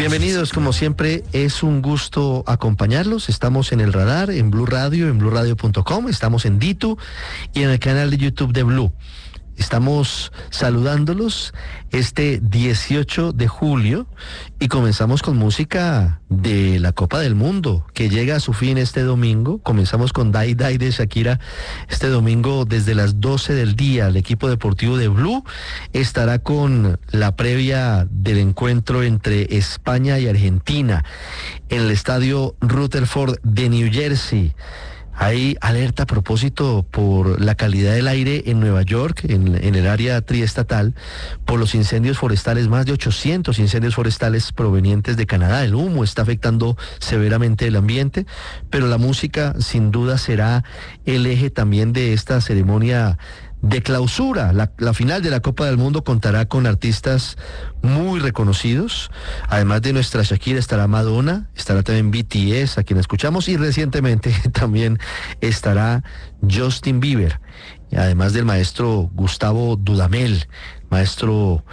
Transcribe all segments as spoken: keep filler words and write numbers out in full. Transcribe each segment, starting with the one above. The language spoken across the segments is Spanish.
Bienvenidos, como siempre, es un gusto acompañarlos. Estamos en el radar, en Blue Radio, en blue radio punto com, estamos en Ditu y en el canal de YouTube de Blue. Estamos saludándolos este dieciocho de julio y comenzamos con música de la Copa del Mundo, que llega a su fin este domingo. Comenzamos con Die Die de Shakira este domingo desde las doce del día. El equipo deportivo de Blue estará con la previa del encuentro entre España y Argentina en el estadio Rutherford de New Jersey. Hay alerta a propósito por la calidad del aire en Nueva York, en, en el área triestatal, por los incendios forestales, más de ochocientos incendios forestales provenientes de Canadá. El humo está afectando severamente el ambiente, pero la música sin duda será el eje también de esta ceremonia de clausura. La, la final de la Copa del Mundo contará con artistas muy reconocidos. Además de nuestra Shakira estará Madonna, estará también B T S, a quien escuchamos, y recientemente también estará Justin Bieber, además del maestro Gustavo Dudamel, maestro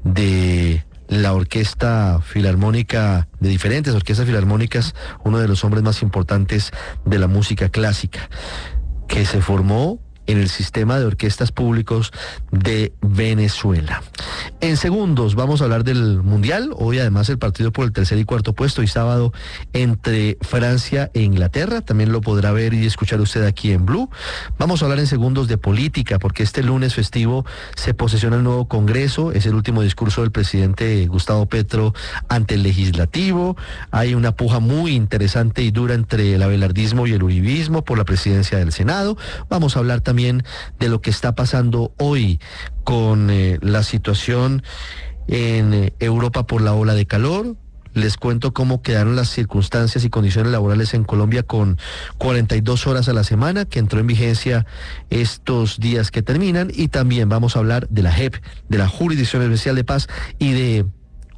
de la Orquesta Filarmónica, de diferentes orquestas filarmónicas, uno de los hombres más importantes de la música clásica, que se formó en el sistema de orquestas públicos de Venezuela. En segundos vamos a hablar del Mundial. Hoy además el partido por el tercer y cuarto puesto y sábado entre Francia e Inglaterra. También lo podrá ver y escuchar usted aquí en Blue. Vamos a hablar en segundos de política, porque este lunes festivo se posesiona el nuevo Congreso. Es el último discurso del presidente Gustavo Petro ante el legislativo. Hay una puja muy interesante y dura entre el abelardismo y el uribismo por la presidencia del Senado. Vamos a hablar también también de lo que está pasando hoy con eh, la situación en eh, Europa por la ola de calor. Les cuento cómo quedaron las circunstancias y condiciones laborales en Colombia con cuarenta y dos horas a la semana, que entró en vigencia estos días que terminan. Y también vamos a hablar de la J E P, de la Jurisdicción Especial de Paz, y de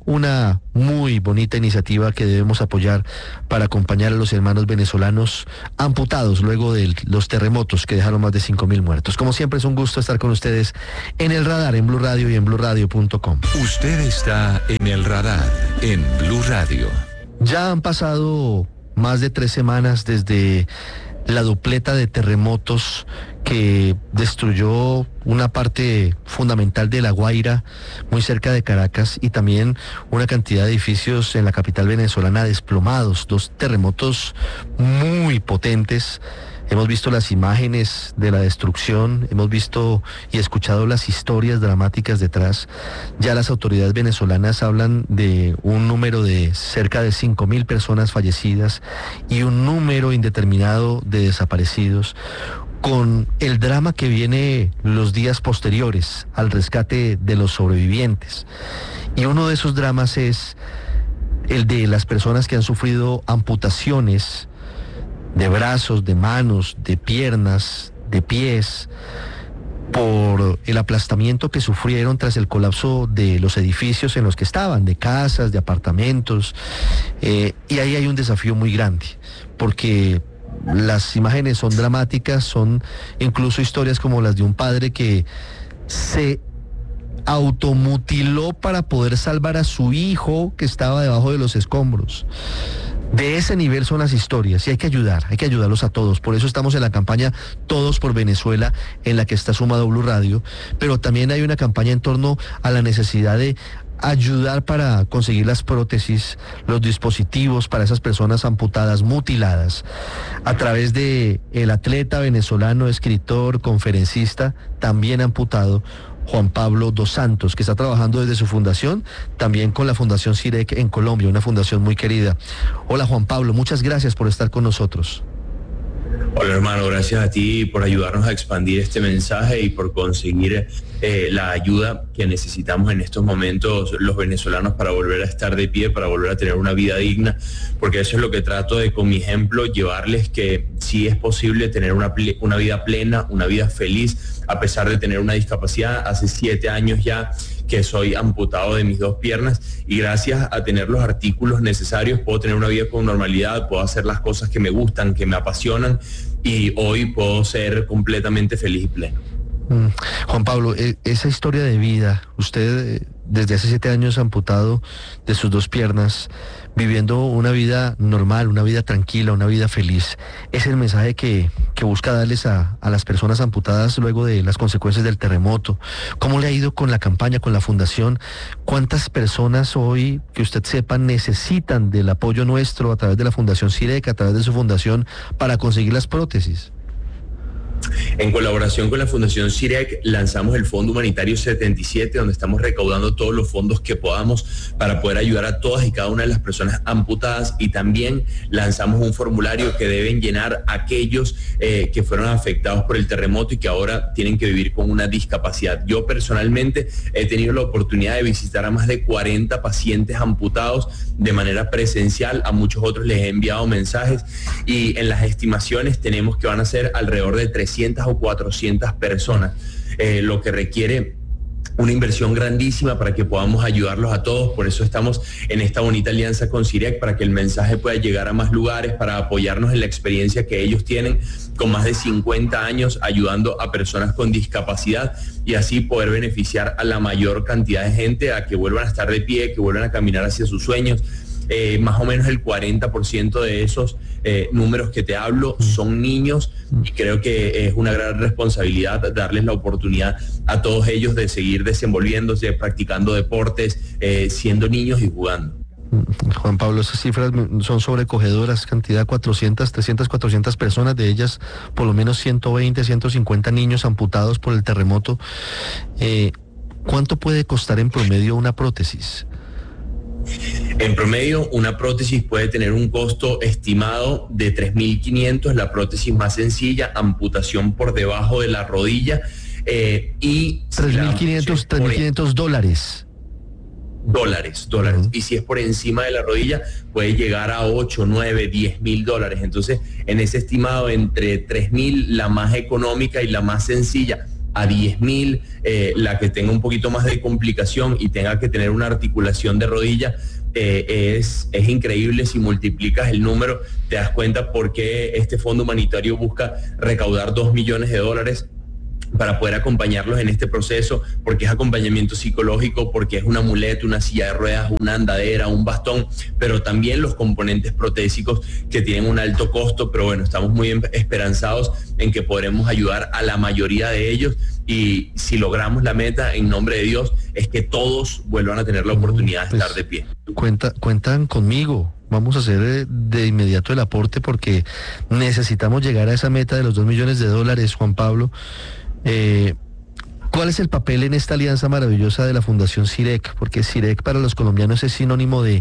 una muy bonita iniciativa que debemos apoyar para acompañar a los hermanos venezolanos amputados luego de los terremotos que dejaron más de cinco mil muertos. Como siempre, es un gusto estar con ustedes en el radar, en Blue Radio y en blue radio punto com. Usted está en el radar, en Blue Radio. Ya han pasado más de tres semanas desde la dupleta de terremotos que destruyó una parte fundamental de La Guaira, muy cerca de Caracas, y también una cantidad de edificios en la capital venezolana desplomados. Dos terremotos muy potentes. Hemos visto las imágenes de la destrucción, hemos visto y escuchado las historias dramáticas detrás. Ya las autoridades venezolanas hablan de un número de cerca de cinco mil personas fallecidas y un número indeterminado de desaparecidos, con el drama que viene los días posteriores al rescate de los sobrevivientes. Y uno de esos dramas es el de las personas que han sufrido amputaciones de brazos, de manos, de piernas, de pies, por el aplastamiento que sufrieron tras el colapso de los edificios en los que estaban, de casas, de apartamentos. Eh, y ahí hay un desafío muy grande, porque las imágenes son dramáticas, son incluso historias como las de un padre que se automutiló para poder salvar a su hijo que estaba debajo de los escombros. De ese nivel son las historias y hay que ayudar, hay que ayudarlos a todos. Por eso estamos en la campaña Todos por Venezuela, en la que está sumado Blue Radio, pero también hay una campaña en torno a la necesidad de ayudar para conseguir las prótesis, los dispositivos para esas personas amputadas, mutiladas, a través de el atleta venezolano, escritor, conferencista, también amputado, Juan Pablo dos Santos, que está trabajando desde su fundación, también con la Fundación CIREC en Colombia, una fundación muy querida. Hola Juan Pablo, muchas gracias por estar con nosotros. Hola hermano, gracias a ti por ayudarnos a expandir este mensaje y por conseguir eh, la ayuda que necesitamos en estos momentos los venezolanos para volver a estar de pie, para volver a tener una vida digna, porque eso es lo que trato de, con mi ejemplo, llevarles, que sí es posible tener una, una vida plena, una vida feliz, a pesar de tener una discapacidad. Hace siete años ya que soy amputado de mis dos piernas y gracias a tener los artículos necesarios puedo tener una vida con normalidad, puedo hacer las cosas que me gustan, que me apasionan, y hoy puedo ser completamente feliz y pleno. Mm. Juan Pablo, esa historia de vida, usted desde hace siete años amputado de sus dos piernas, viviendo una vida normal, una vida tranquila, una vida feliz. Es el mensaje que, que busca darles a, a las personas amputadas luego de las consecuencias del terremoto. ¿Cómo le ha ido con la campaña, con la fundación? ¿Cuántas personas hoy, que usted sepa, necesitan del apoyo nuestro a través de la Fundación CIREC, a través de su fundación, para conseguir las prótesis? En colaboración con la Fundación CIREC lanzamos el Fondo Humanitario setenta y siete, donde estamos recaudando todos los fondos que podamos para poder ayudar a todas y cada una de las personas amputadas, y también lanzamos un formulario que deben llenar aquellos eh, que fueron afectados por el terremoto y que ahora tienen que vivir con una discapacidad. Yo personalmente he tenido la oportunidad de visitar a más de cuarenta pacientes amputados de manera presencial, a muchos otros les he enviado mensajes, y en las estimaciones tenemos que van a ser alrededor de trescientas o cuatrocientas personas, eh, lo que requiere una inversión grandísima para que podamos ayudarlos a todos. Por eso estamos en esta bonita alianza con CIREC, para que el mensaje pueda llegar a más lugares, para apoyarnos en la experiencia que ellos tienen con más de cincuenta años ayudando a personas con discapacidad, y así poder beneficiar a la mayor cantidad de gente a que vuelvan a estar de pie, que vuelvan a caminar hacia sus sueños. Eh, más o menos el cuarenta por ciento de esos eh, números que te hablo son niños, y creo que es una gran responsabilidad darles la oportunidad a todos ellos de seguir desenvolviéndose, practicando deportes, eh, siendo niños y jugando. Juan Pablo, esas cifras son sobrecogedoras, cantidad cuatrocientas, trescientas, cuatrocientas personas, de ellas por lo menos ciento veinte, ciento cincuenta niños amputados por el terremoto. Eh, ¿Cuánto puede costar en promedio una prótesis? En promedio, una prótesis puede tener un costo estimado de tres mil quinientos, la prótesis más sencilla, amputación por debajo de la rodilla, eh, y... tres mil quinientos dólares. Dólares, dólares. Uh-huh. Y si es por encima de la rodilla, puede llegar a ocho, nueve, diez mil dólares. Entonces, en ese estimado, entre tres mil, la más económica, y la más sencilla, a diez mil, eh, la que tenga un poquito más de complicación y tenga que tener una articulación de rodilla, eh, es, es increíble. Si multiplicas el número, te das cuenta por qué este fondo humanitario busca recaudar dos millones de dólares para poder acompañarlos en este proceso, porque es acompañamiento psicológico, porque es una muleta, una silla de ruedas, una andadera, un bastón, pero también los componentes protésicos que tienen un alto costo. Pero bueno, estamos muy esperanzados en que podremos ayudar a la mayoría de ellos, y si logramos la meta, en nombre de Dios, es que todos vuelvan a tener la oportunidad de pues, estar de pie. Cuenta, cuentan conmigo. Vamos a hacer de inmediato el aporte, porque necesitamos llegar a esa meta de los dos millones de dólares, Juan Pablo. Eh, ¿Cuál es el papel en esta alianza maravillosa de la Fundación CIREC? Porque CIREC para los colombianos es sinónimo de,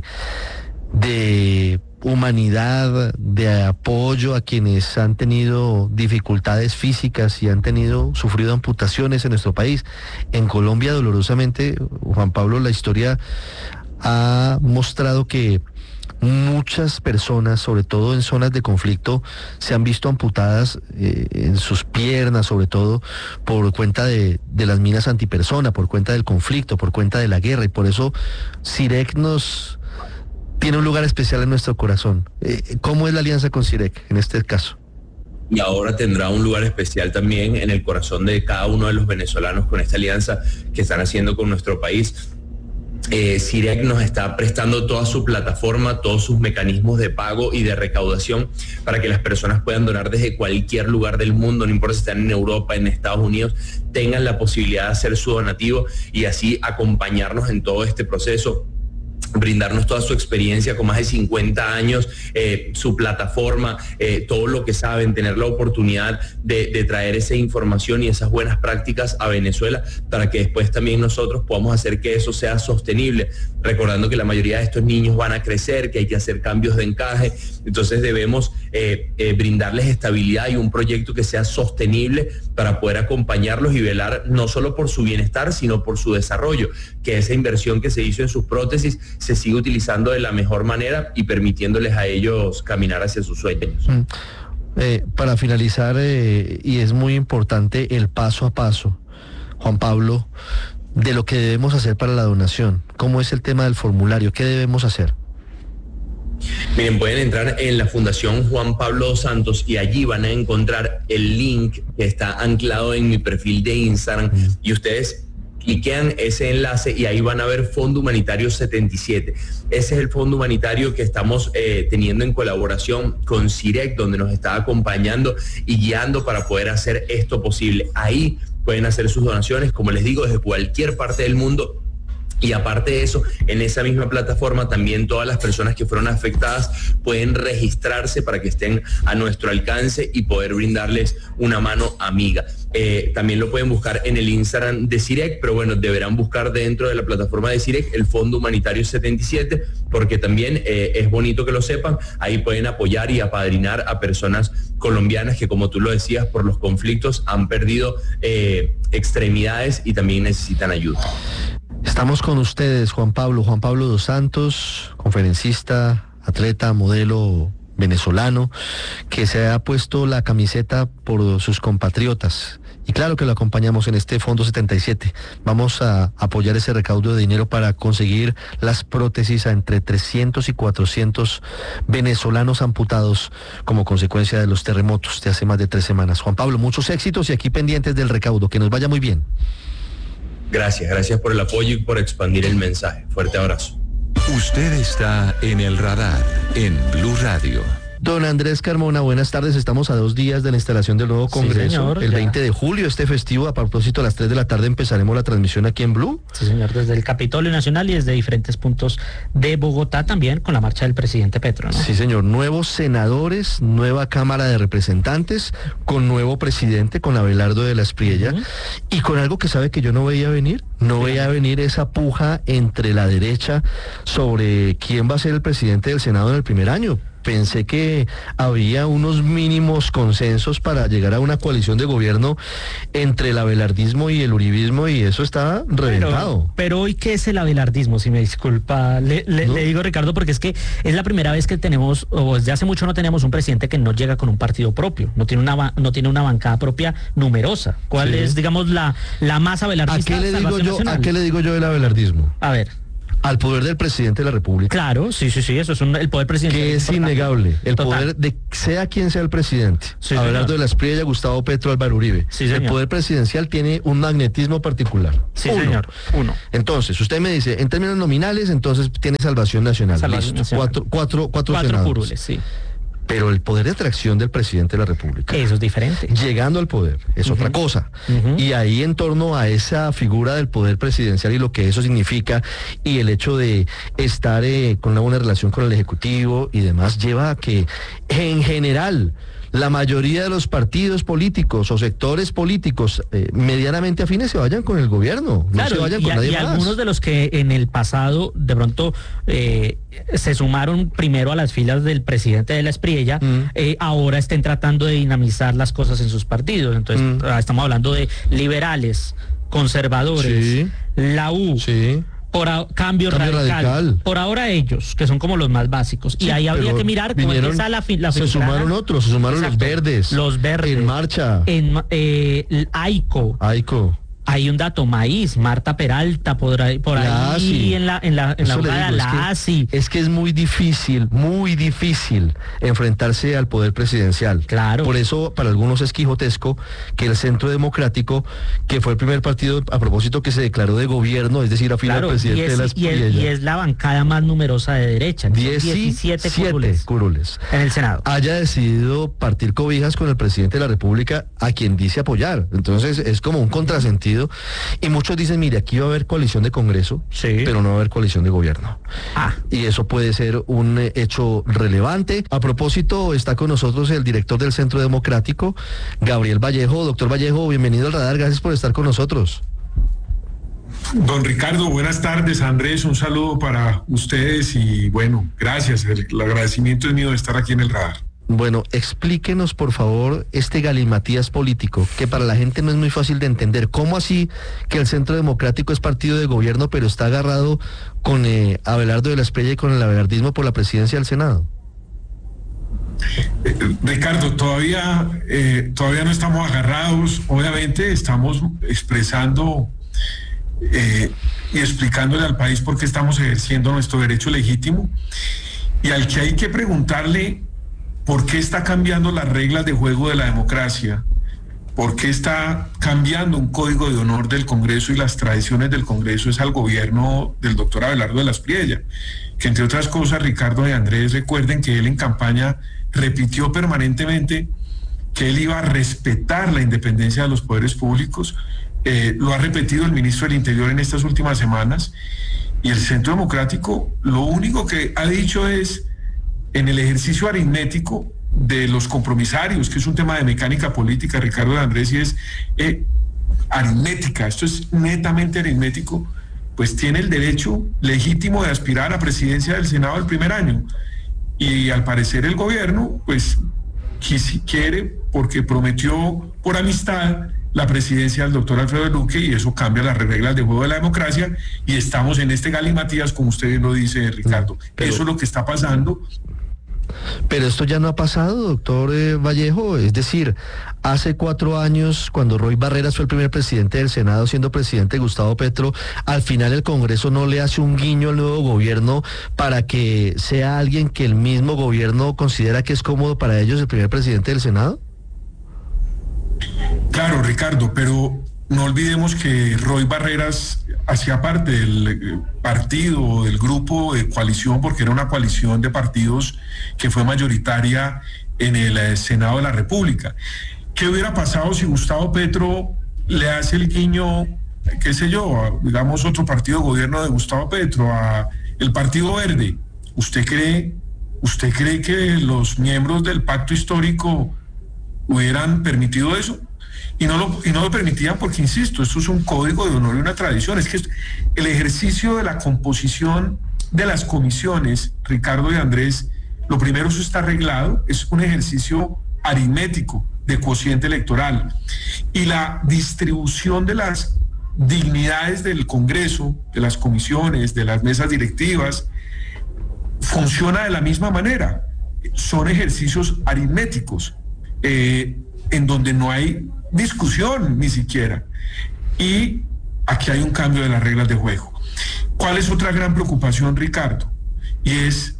de humanidad, de apoyo a quienes han tenido dificultades físicas y han tenido, sufrido amputaciones en nuestro país. En Colombia, dolorosamente, Juan Pablo, la historia ha mostrado que muchas personas, sobre todo en zonas de conflicto, se han visto amputadas eh, en sus piernas, sobre todo por cuenta de, de las minas antipersona, por cuenta del conflicto, por cuenta de la guerra, y por eso CIREC nos tiene un lugar especial en nuestro corazón. Eh, ¿Cómo es la alianza con CIREC en este caso? Y ahora tendrá un lugar especial también en el corazón de cada uno de los venezolanos con esta alianza que están haciendo con nuestro país. Eh, CIREC nos está prestando toda su plataforma, todos sus mecanismos de pago y de recaudación para que las personas puedan donar desde cualquier lugar del mundo, no importa si están en Europa, en Estados Unidos, tengan la posibilidad de hacer su donativo y así acompañarnos en todo este proceso, brindarnos toda su experiencia con más de cincuenta años, eh, su plataforma, eh, todo lo que saben, tener la oportunidad de, de traer esa información y esas buenas prácticas a Venezuela para que después también nosotros podamos hacer que eso sea sostenible, recordando que la mayoría de estos niños van a crecer, que hay que hacer cambios de encaje, entonces debemos eh, eh, brindarles estabilidad y un proyecto que sea sostenible para poder acompañarlos y velar no solo por su bienestar, sino por su desarrollo, que esa inversión que se hizo en sus prótesis se sigue utilizando de la mejor manera y permitiéndoles a ellos caminar hacia sus sueños. Mm. Eh, para finalizar, eh, y es muy importante el paso a paso, Juan Pablo, de lo que debemos hacer para la donación. ¿Cómo es el tema del formulario? ¿Qué debemos hacer? Miren, pueden entrar en la Fundación Juan Pablo dos Santos y allí van a encontrar el link que está anclado en mi perfil de Instagram, mm. y ustedes cliquean ese enlace y ahí van a ver Fondo Humanitario setenta y siete. Ese es el fondo humanitario que estamos eh, teniendo en colaboración con CIREC, donde nos está acompañando y guiando para poder hacer esto posible. Ahí pueden hacer sus donaciones, como les digo, desde cualquier parte del mundo. Y aparte de eso, en esa misma plataforma también todas las personas que fueron afectadas pueden registrarse para que estén a nuestro alcance y poder brindarles una mano amiga. Eh, también lo pueden buscar en el Instagram de CIREC, pero bueno, deberán buscar dentro de la plataforma de CIREC el Fondo Humanitario setenta y siete, porque también eh, es bonito que lo sepan, ahí pueden apoyar y apadrinar a personas colombianas que, como tú lo decías, por los conflictos han perdido eh, extremidades y también necesitan ayuda. Estamos con ustedes, Juan Pablo, Juan Pablo dos Santos, conferencista, atleta, modelo venezolano, que se ha puesto la camiseta por sus compatriotas. Y claro que lo acompañamos en este Fondo setenta y siete. Vamos a apoyar ese recaudo de dinero para conseguir las prótesis a entre trescientos y cuatrocientos venezolanos amputados como consecuencia de los terremotos de hace más de tres semanas. Juan Pablo, muchos éxitos y aquí pendientes del recaudo. Que nos vaya muy bien. Gracias, gracias por el apoyo y por expandir el mensaje. Fuerte abrazo. Usted está en el radar en Blue Radio. Don Andrés Carmona, buenas tardes. Estamos a dos días de la instalación del nuevo Congreso. Sí, señor, el ya. veinte de julio, este festivo. A propósito, a las tres de la tarde empezaremos la transmisión aquí en Blue. Sí, señor, desde el Capitolio Nacional y desde diferentes puntos de Bogotá, también con la marcha del presidente Petro, ¿no? Sí, señor. Nuevos senadores, nueva Cámara de Representantes, con nuevo presidente, con Abelardo de la Espriella, uh-huh. y con algo que sabe que yo no veía venir. No sí. veía venir esa puja entre la derecha sobre quién va a ser el presidente del Senado en el primer año. Pensé que había unos mínimos consensos para llegar a una coalición de gobierno entre el abelardismo y el uribismo, y eso está reventado. Pero, pero hoy, ¿qué es el abelardismo? Si me disculpa, le, le, ¿no? le digo, Ricardo, porque es que es la primera vez que tenemos, o desde hace mucho no tenemos un presidente que no llega con un partido propio, no tiene una no tiene una bancada propia numerosa. ¿Cuál sí. es, digamos, la, la más abelardista? ¿A qué le digo yo, ¿a qué le digo yo del abelardismo? A ver. Al poder del presidente de la República. Claro, sí, sí, sí, eso es un, el poder presidencial. Que es, es innegable, el Total. poder de sea quien sea el presidente. Sí, Abelardo de la Espriella, Gustavo Petro, Álvaro Uribe. Sí, el poder presidencial tiene un magnetismo particular. Sí, Uno. señor. Uno. Entonces, usted me dice, en términos nominales, entonces tiene Salvación Nacional. Salvación Listo. Nacional. Cuatro, cuatro, cuatro, cuatro senadores. curules, sí. Pero el poder de atracción del presidente de la República. Eso es diferente. Llegando al poder, es uh-huh. otra cosa. Uh-huh. Y ahí, en torno a esa figura del poder presidencial y lo que eso significa, y el hecho de estar eh, con una buena relación con el Ejecutivo y demás, lleva a que, en general, la mayoría de los partidos políticos o sectores políticos eh, medianamente afines se vayan con el gobierno, claro, no se vayan y, con nadie y más. Algunos de los que en el pasado de pronto eh, se sumaron primero a las filas del presidente de la Espriella, mm. eh, ahora estén tratando de dinamizar las cosas en sus partidos. Entonces mm. estamos hablando de liberales, conservadores, sí. la U. Sí. Por a, cambio, cambio radical. radical. Por ahora ellos, que son como los más básicos. Sí, y ahí habría que mirar cómo empieza la, la Se sumaron otros, se sumaron Exacto. los verdes. Los verdes. En marcha. En eh, AICO. AICO. Hay un dato, Maíz, Marta Peralta, por ahí, por ahí sí. en la en la, en la jugada, digo, la es que, ASI. Es que es muy difícil, muy difícil enfrentarse al poder presidencial. Claro. Por eso, para algunos es quijotesco que el Centro Democrático, que fue el primer partido, a propósito, que se declaró de gobierno, es decir, afín claro, al presidente y es, de la Espriella. Y, y es la bancada más numerosa de derecha. diecisiete curules, curules en el Senado. Haya decidido partir cobijas con el presidente de la República, a quien dice apoyar. Entonces, es como un contrasentido. Y muchos dicen, mire, aquí va a haber coalición de Congreso, sí. pero no va a haber coalición de gobierno. Ah. Y eso puede ser un eh, hecho relevante. A propósito, está con nosotros el director del Centro Democrático, Gabriel Vallejo. Doctor Vallejo, bienvenido al radar, gracias por estar con nosotros. Don Ricardo, buenas tardes. Andrés, un saludo para ustedes y bueno, gracias. El, el agradecimiento es mío de estar aquí en el radar. Bueno, explíquenos por favor este galimatías político, que para la gente no es muy fácil de entender. ¿Cómo así que el Centro Democrático es partido de gobierno, pero está agarrado con eh, Abelardo de la Espriella y con el abelardismo por la presidencia del Senado? Eh, Ricardo, todavía, eh, todavía no estamos agarrados. Obviamente estamos expresando eh, y explicándole al país por qué estamos ejerciendo nuestro derecho legítimo, y al que hay que preguntarle ¿por qué está cambiando las reglas de juego de la democracia? ¿Por qué está cambiando un código de honor del Congreso y las tradiciones del Congreso es al gobierno del doctor Abelardo de la Espriella? Que entre otras cosas, Ricardo y Andrés, recuerden que él en campaña repitió permanentemente que él iba a respetar la independencia de los poderes públicos. Eh, lo ha repetido el ministro del Interior en estas últimas semanas, y el Centro Democrático lo único que ha dicho es, en el ejercicio aritmético de los compromisarios, que es un tema de mecánica política, Ricardo y Andrés, y es eh, aritmética, esto es netamente aritmético, pues tiene el derecho legítimo de aspirar a presidencia del Senado el primer año. Y al parecer el gobierno, pues, quiere, porque prometió por amistad la presidencia del doctor Alfredo Duque, y eso cambia las reglas de juego de la democracia, y estamos en este galimatías, como usted lo dice, Ricardo. Pero eso es lo que está pasando. Pero esto ya no ha pasado, doctor eh, Vallejo. Es decir, hace cuatro años, cuando Roy Barreras fue el primer presidente del Senado, siendo presidente Gustavo Petro, al final el Congreso no le hace un guiño al nuevo gobierno para que sea alguien que el mismo gobierno considera que es cómodo para ellos el primer presidente del Senado. Claro, Ricardo, pero no olvidemos que Roy Barreras hacía parte del partido, del grupo de coalición, porque era una coalición de partidos que fue mayoritaria en el Senado de la República. ¿Qué hubiera pasado si Gustavo Petro le hace el guiño, qué sé yo, a, digamos, otro partido de gobierno de Gustavo Petro, a el Partido Verde? ¿Usted cree, usted cree que los miembros del pacto histórico hubieran permitido eso? Y no, lo, y no lo permitían porque, insisto, esto es un código de honor y una tradición. Es que esto, el ejercicio de la composición de las comisiones, Ricardo y Andrés, lo primero, eso está arreglado, es un ejercicio aritmético de cociente electoral. Y la distribución de las dignidades del Congreso, de las comisiones, de las mesas directivas, funciona de la misma manera. Son ejercicios aritméticos, eh, en donde no hay discusión ni siquiera. Y aquí hay un cambio de las reglas de juego. ¿Cuál es otra gran preocupación, Ricardo? Y es,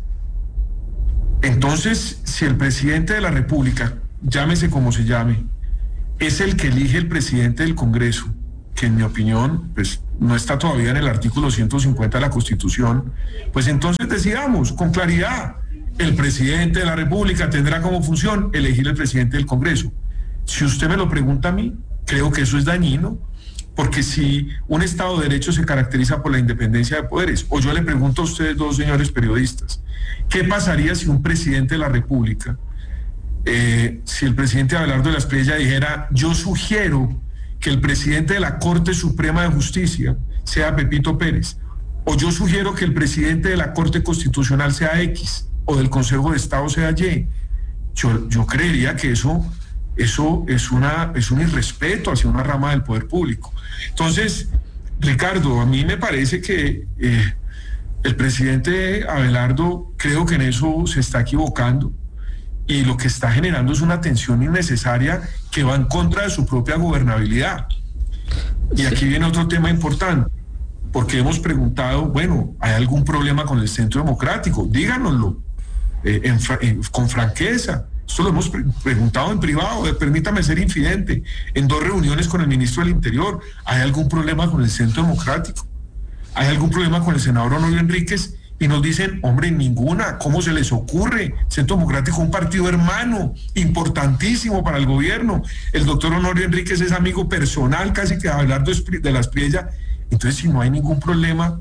entonces, si el presidente de la República, llámese como se llame, es el que elige el presidente del Congreso, que en mi opinión, pues no está todavía en el artículo ciento cincuenta de la Constitución, pues entonces decidamos con claridad, el presidente de la República tendrá como función elegir el presidente del Congreso. Si usted me lo pregunta a mí, creo que eso es dañino, porque si un Estado de Derecho se caracteriza por la independencia de poderes, o yo le pregunto a ustedes dos, señores periodistas, ¿qué pasaría si un presidente de la República, eh, si el presidente Abelardo de la Espriella dijera, yo sugiero que el presidente de la Corte Suprema de Justicia sea Pepito Pérez, o yo sugiero que el presidente de la Corte Constitucional sea X, o del Consejo de Estado sea Y? Yo, yo creería que eso... Eso es, una, es un irrespeto hacia una rama del poder público. Entonces, Ricardo, a mí me parece que eh, el presidente Abelardo, creo que en eso se está equivocando, y lo que está generando es una tensión innecesaria que va en contra de su propia gobernabilidad. Y aquí viene otro tema importante, porque hemos preguntado, bueno, ¿hay algún problema con el Centro Democrático? Díganoslo eh, en, en, con franqueza. Esto lo hemos pre preguntado en privado, permítame ser infidente, en dos reuniones con el ministro del Interior. ¿Hay algún problema con el Centro Democrático? ¿Hay algún problema con el senador Honorio Enríquez? Y nos dicen, hombre, ninguna. ¿Cómo se les ocurre? Centro Democrático, un partido hermano, importantísimo para el gobierno. El doctor Honorio Enríquez es amigo personal casi que de Abelardo de la Espriella. Entonces, si no hay ningún problema,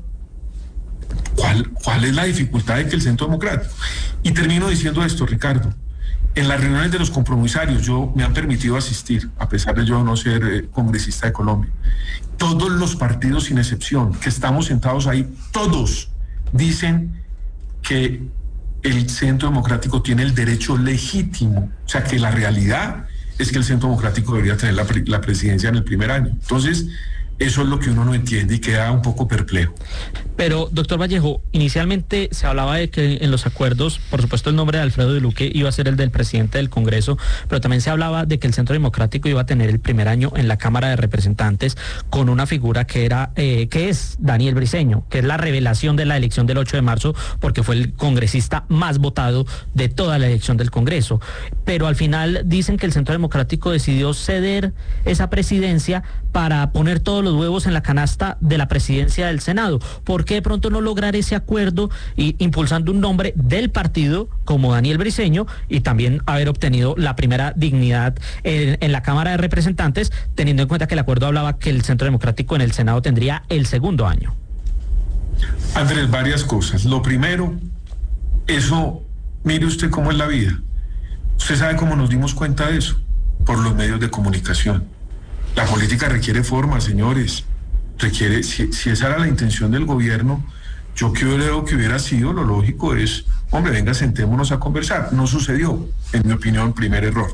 ¿cuál, cuál es la dificultad de que el Centro Democrático? Y termino diciendo esto, Ricardo. En las reuniones de los compromisarios, yo me han permitido asistir, a pesar de yo no ser eh, congresista de Colombia. Todos los partidos, sin excepción, que estamos sentados ahí, todos dicen que el Centro Democrático tiene el derecho legítimo. O sea, que la realidad es que el Centro Democrático debería tener la, la presidencia en el primer año. Entonces, eso es lo que uno no entiende y queda un poco perplejo. Pero, doctor Vallejo, inicialmente se hablaba de que en los acuerdos, por supuesto, el nombre de Alfredo de Luque iba a ser el del presidente del Congreso, pero también se hablaba de que el Centro Democrático iba a tener el primer año en la Cámara de Representantes con una figura que era, eh, que es Daniel Briceño, que es la revelación de la elección del ocho de marzo, porque fue el congresista más votado de toda la elección del Congreso. Pero al final dicen que el Centro Democrático decidió ceder esa presidencia para poner todos los huevos en la canasta de la presidencia del Senado. ¿Por qué de pronto no lograr ese acuerdo y impulsando un nombre del partido como Daniel Briceño y también haber obtenido la primera dignidad en, en la Cámara de Representantes, teniendo en cuenta que el acuerdo hablaba que el Centro Democrático en el Senado tendría el segundo año? Andrés, varias cosas. Lo primero, eso, mire usted cómo es la vida. Usted sabe cómo nos dimos cuenta de eso, por los medios de comunicación. La política requiere forma, señores. Requiere, si, si esa era la intención del gobierno, yo creo que hubiera sido, lo lógico es, hombre, venga, sentémonos a conversar. No sucedió, en mi opinión, primer error.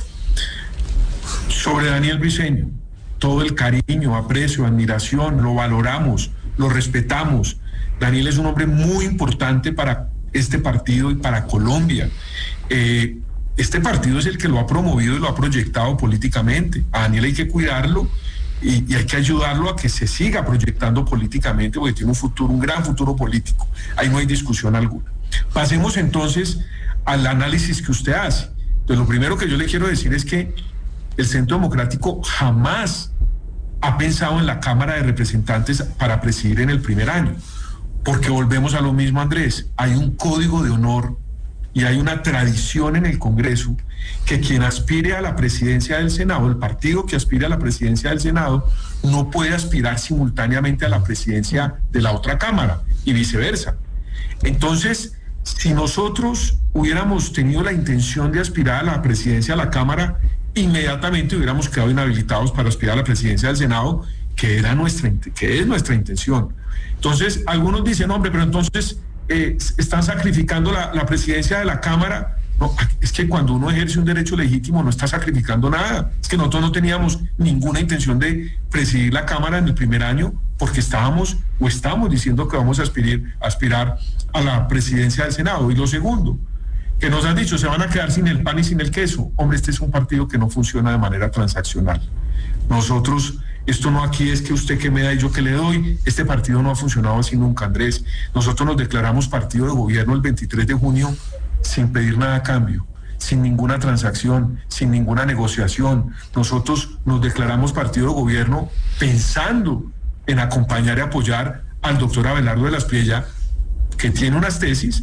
Sobre Daniel Briceño, todo el cariño, aprecio, admiración, lo valoramos, lo respetamos. Daniel es un hombre muy importante para este partido y para Colombia. Eh, este partido es el que lo ha promovido y lo ha proyectado políticamente. A Daniel hay que cuidarlo y, y hay que ayudarlo a que se siga proyectando políticamente, porque tiene un futuro, un gran futuro político. Ahí no hay discusión alguna. Pasemos entonces al análisis que usted hace. Entonces, lo primero que yo le quiero decir es que el Centro Democrático jamás ha pensado en la Cámara de Representantes para presidir en el primer año, porque volvemos a lo mismo, Andrés. Hay un código de honor y hay una tradición en el Congreso que quien aspire a la presidencia del Senado, el partido que aspire a la presidencia del Senado, no puede aspirar simultáneamente a la presidencia de la otra Cámara y viceversa. Entonces, si nosotros hubiéramos tenido la intención de aspirar a la presidencia de la Cámara, inmediatamente hubiéramos quedado inhabilitados para aspirar a la presidencia del Senado, que, era nuestra, que es nuestra intención. Entonces, algunos dicen, hombre, pero entonces eh, están sacrificando la, la presidencia de la Cámara. No, es que cuando uno ejerce un derecho legítimo no está sacrificando nada. Es que nosotros no teníamos ninguna intención de presidir la Cámara en el primer año, porque estábamos o estamos diciendo que vamos a aspirar, aspirar a la presidencia del Senado. Y lo segundo, que nos han dicho, se van a quedar sin el pan y sin el queso. Hombre, este es un partido que no funciona de manera transaccional. Nosotros, esto no aquí es que usted que me da y yo que le doy. Este partido no ha funcionado así nunca, Andrés. Nosotros nos declaramos partido de gobierno el veintitrés de junio sin pedir nada a cambio, sin ninguna transacción, sin ninguna negociación. Nosotros nos declaramos partido de gobierno pensando en acompañar y apoyar al doctor Abelardo de la Espriella, que tiene unas tesis